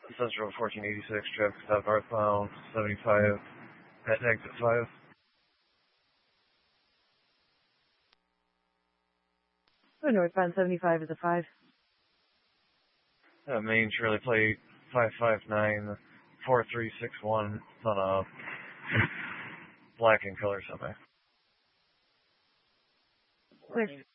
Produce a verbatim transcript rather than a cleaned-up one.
Central fourteen eighty-six, traffic stop northbound seventy-five at exit five. Oh, northbound seventy-five is a five. Uh, main Shirley plate five five nine four three six one. It's on a black and color something. Thanks.